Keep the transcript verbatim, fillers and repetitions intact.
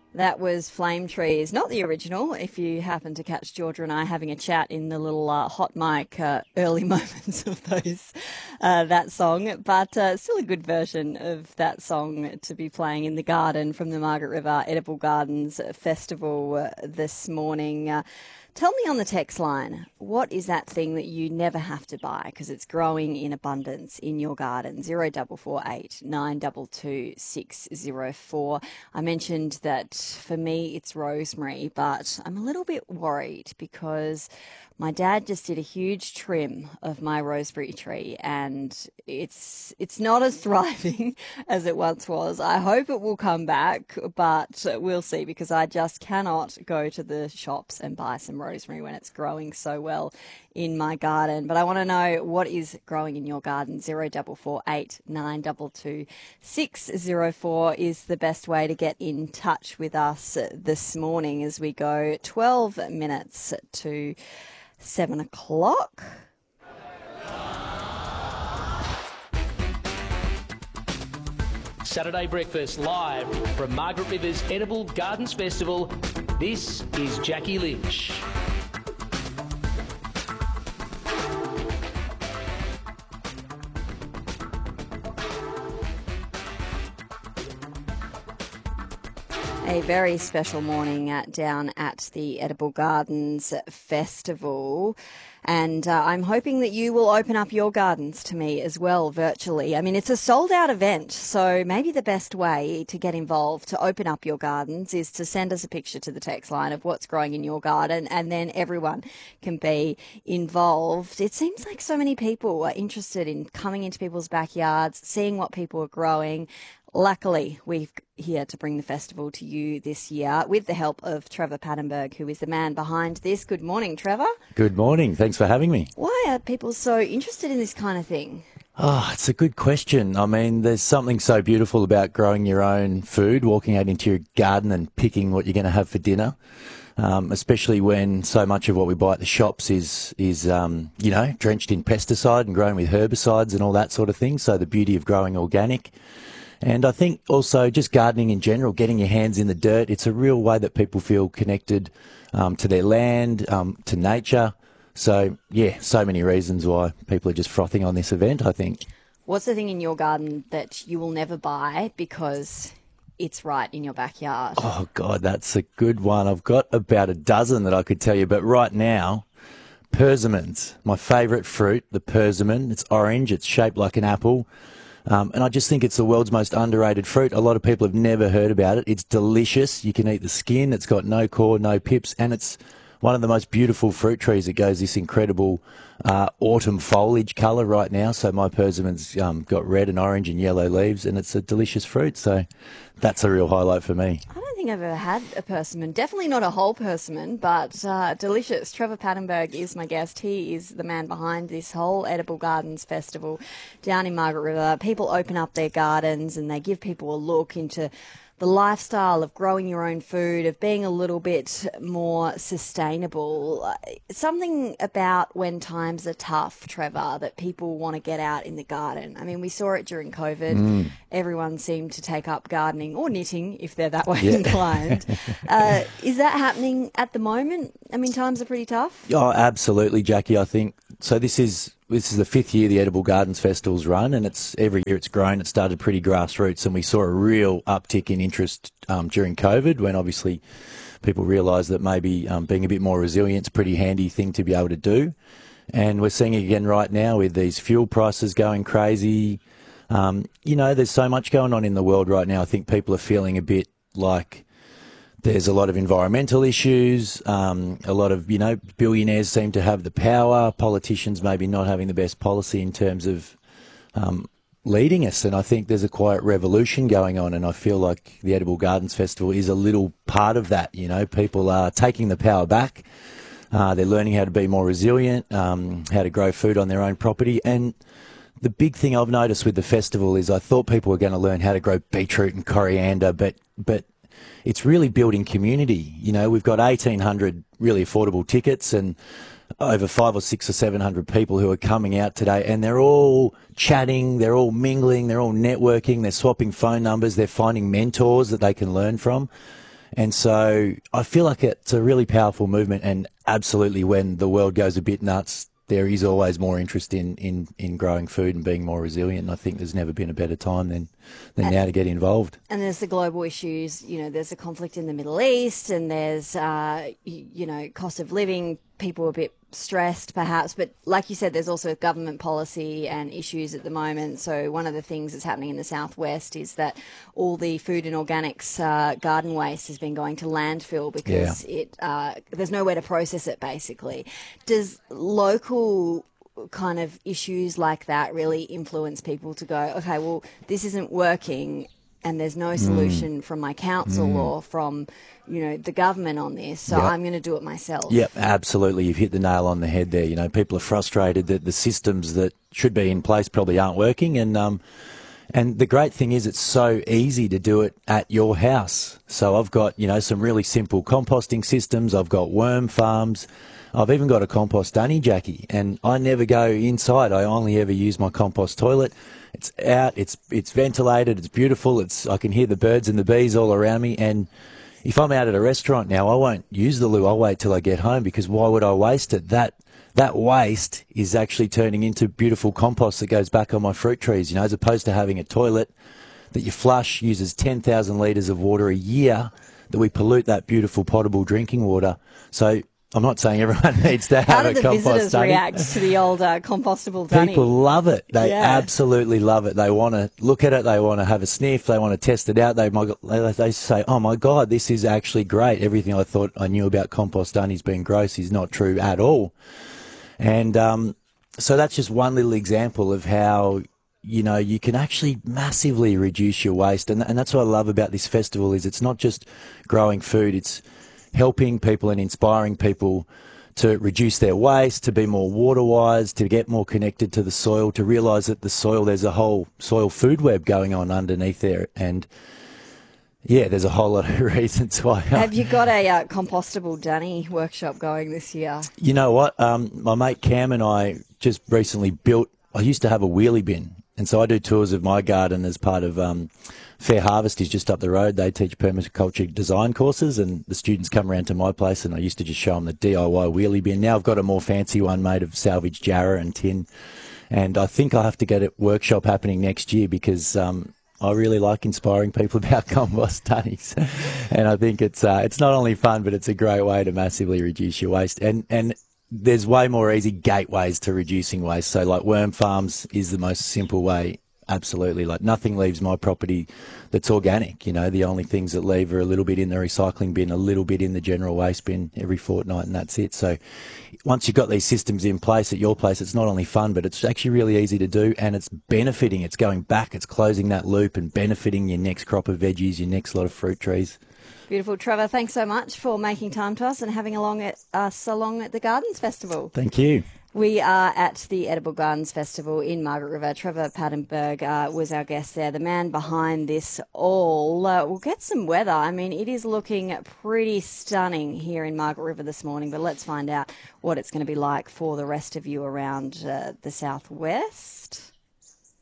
That was Flame Trees, not the original, if you happen to catch Georgia and I having a chat in the little uh, hot mic uh, early moments of those uh, that song, but uh, still a good version of that song to be playing in the garden from the Margaret River Edible Gardens Festival uh, this morning. Uh, Tell me on the text line, what is that thing that you never have to buy because it's growing in abundance in your garden? zero four four eight nine two two six zero four. I mentioned that for me it's rosemary, but I'm a little bit worried because my dad just did a huge trim of my rosemary tree and it's it's not as thriving as it once was. I hope it will come back, but we'll see because I just cannot go to the shops and buy some rosemary when it's growing so well in my garden. But I want to know what is growing in your garden. zero four four eight nine two two six zero four is the best way to get in touch with us this morning as we go twelve minutes to seven o'clock. Saturday breakfast live from Margaret River's Edible Gardens Festival. This is Jackie Lynch. A very special morning at, down at the Edible Gardens Festival. And uh, I'm hoping that you will open up your gardens to me as well virtually. I mean, it's a sold-out event, so maybe the best way to get involved, to open up your gardens, is to send us a picture to the text line of what's growing in your garden, and then everyone can be involved. It seems like so many people are interested in coming into people's backyards, seeing what people are growing. Luckily, we're here to bring the festival to you this year with the help of Trevor Pattenberg, who is the man behind this. Good morning, Trevor. Good morning. Thanks for having me. Why are people so interested in this kind of thing? Oh, it's a good question. I mean, there's something so beautiful about growing your own food, walking out into your garden and picking what you're going to have for dinner, um, especially when so much of what we buy at the shops is, is um, you know, drenched in pesticide and grown with herbicides and all that sort of thing. So the beauty of growing organic. And I think also just gardening in general, getting your hands in the dirt, it's a real way that people feel connected um, to their land, um, to nature. So, yeah, so many reasons why people are just frothing on this event, I think. What's the thing in your garden that you will never buy because it's right in your backyard? Oh, God, that's a good one. I've got about a dozen that I could tell you, but right now, persimmons, my favourite fruit, the persimmon. It's orange, it's shaped like an apple. Um, and I just think it's the world's most underrated fruit. A lot of people have never heard about it. It's delicious. You can eat the skin. It's got no core, no pips, and it's one of the most beautiful fruit trees. It goes this incredible uh, autumn foliage colour right now. So my persimmon's um, got red and orange and yellow leaves, and it's a delicious fruit. So that's a real highlight for me. I don't think I've ever had a persimmon. Definitely not a whole persimmon, but uh, delicious. Trevor Pattenberg is my guest. He is the man behind this whole Edible Gardens Festival down in Margaret River. People open up their gardens and they give people a look into the lifestyle of growing your own food, of being a little bit more sustainable. Something about when times are tough, Trevor, that people want to get out in the garden. I mean, we saw it during COVID. Mm. Everyone seemed to take up gardening or knitting if they're that way yeah. inclined. uh, is that happening at the moment? I mean, times are pretty tough. Oh, absolutely, Jackie. I think so. This is This is the fifth year the Edible Gardens Festival's run, and it's every year it's grown. It started pretty grassroots, and we saw a real uptick in interest um, during COVID, when obviously people realised that maybe um, being a bit more resilient is a pretty handy thing to be able to do. And we're seeing it again right now with these fuel prices going crazy. Um, you know, there's so much going on in the world right now. I think people are feeling a bit like there's a lot of environmental issues. Um, a lot of, you know, billionaires seem to have the power. Politicians maybe not having the best policy in terms of um, leading us. And I think there's a quiet revolution going on. And I feel like the Edible Gardens Festival is a little part of that. You know, people are taking the power back. Uh, they're learning how to be more resilient, um, how to grow food on their own property. And the big thing I've noticed with the festival is I thought people were going to learn how to grow beetroot and coriander, but but it's really building community. You know, we've got eighteen hundred really affordable tickets and over five or six or seven hundred people who are coming out today, and they're all chatting, they're all mingling, they're all networking, they're swapping phone numbers, they're finding mentors that they can learn from. And so I feel like it's a really powerful movement, and absolutely when the world goes a bit nuts, there is always more interest in, in, in growing food and being more resilient. And I think there's never been a better time than, than and, now to get involved. And there's the global issues, you know, there's a conflict in the Middle East, and there's, uh, you, you know, cost of living, people are a bit stressed perhaps, but like you said, there's also government policy and issues at the moment. So one of the things that's happening in the southwest is that all the food and organics uh, garden waste has been going to landfill because yeah. it uh, there's nowhere to process it, basically. Does local kind of issues like that really influence people to go, okay, well, this isn't working and there's no solution mm. from my council mm. or from, you know, the government on this, so yep. I'm going to do it myself? Yep, absolutely. You've hit the nail on the head there. You know, people are frustrated that the systems that should be in place probably aren't working, and um, and the great thing is it's so easy to do it at your house. So I've got, you know, some really simple composting systems. I've got worm farms. I've even got a compost dunny, Jackie, and I never go inside. I only ever use my compost toilet. It's out, it's it's ventilated, it's beautiful. It's I can hear the birds and the bees all around me. And if I'm out at a restaurant now, I won't use the loo. I'll wait till I get home, because why would I waste it? That that waste is actually turning into beautiful compost that goes back on my fruit trees, you know, as opposed to having a toilet that you flush, uses ten thousand litres of water a year, that we pollute that beautiful potable drinking water. So I'm not saying everyone needs to have a compost dunny. How do the visitors react to the old uh, compostable dunny? People love it. They yeah. absolutely love it. They want to look at it. They want to have a sniff. They want to test it out. They they say, oh, my God, this is actually great. Everything I thought I knew about compost dunnies being gross is not true at all. And um, so that's just one little example of how, you know, you can actually massively reduce your waste. And, and that's what I love about this festival is it's not just growing food. It's helping people and inspiring people to reduce their waste, to be more water wise, to get more connected to the soil, to realise that the soil, there's a whole soil food web going on underneath there. And yeah, there's a whole lot of reasons why. Have you got a uh, compostable dunny workshop going this year? You know what? Um, my mate Cam and I just recently built, I used to have a wheelie bin. And so I do tours of my garden as part of um, Fair Harvest is just up the road. They teach permaculture design courses, and the students come around to my place, and I used to just show them the D I Y wheelie bin. Now I've got a more fancy one made of salvaged jarrah and tin, and I think I'll have to get a workshop happening next year because um, I really like inspiring people about compost dunnies. And I think it's uh, it's not only fun, but it's a great way to massively reduce your waste. And and there's way more easy gateways to reducing waste. So like worm farms is the most simple way. Absolutely. Like nothing leaves my property that's organic. You know, the only things that leave are a little bit in the recycling bin, a little bit in the general waste bin every fortnight, and that's it. So once you've got these systems in place at your place, it's not only fun, but it's actually really easy to do, and it's benefiting. It's going back. It's closing that loop and benefiting your next crop of veggies, your next lot of fruit trees. Beautiful. Trevor, thanks so much for making time to us and having along at us along at the Gardens Festival. Thank you. We are at the Edible Gardens Festival in Margaret River. Trevor Paddenberg uh, was our guest there, the man behind this all. Uh, we'll get some weather. I mean, it is looking pretty stunning here in Margaret River this morning, but let's find out what it's going to be like for the rest of you around uh, the southwest.